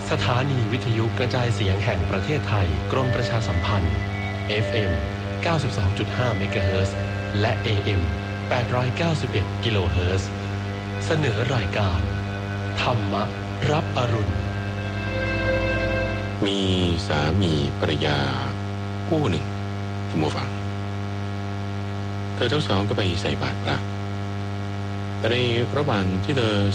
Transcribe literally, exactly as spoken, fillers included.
สถานีวิทยุกระจายเสียงแห่งประเทศไทยกรมประชาสัมพันธ์ เอฟ เอ็ม เก้าสิบสองจุดห้า เมกะเฮิรตซ์ และ เอ เอ็ม แปดร้อยเก้าสิบเอ็ด กิโลเฮิรตซ์ เสนอรายการธรรมรับอรุณมีสามีภรรยาคู่หนึ่งคุณผู้ฟังเธอทั้งสองก็ไปใส่บาตรพระแต่ในระหว่างที่เธอ